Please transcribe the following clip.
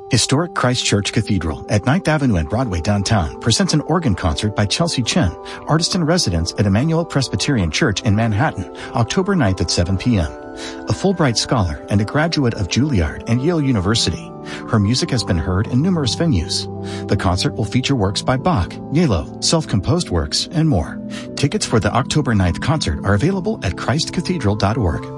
Historic Christ Church Cathedral at 9th Avenue and Broadway downtown presents an organ concert by Chelsea Chen, artist-in-residence at Emmanuel Presbyterian Church in Manhattan, October 9th at 7 p.m. A Fulbright scholar and a graduate of Juilliard and Yale University, her music has been heard in numerous venues. The concert will feature works by Bach, Yelo, self-composed works, and more. Tickets for the October 9th concert are available at christcathedral.org.